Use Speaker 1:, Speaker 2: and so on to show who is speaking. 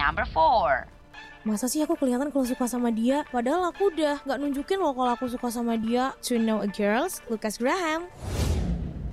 Speaker 1: Number 4.
Speaker 2: Masa sih aku kelihatan kalau suka sama dia? Padahal aku udah gak nunjukin loh kalau aku suka sama dia. To know a girls, Lucas Graham.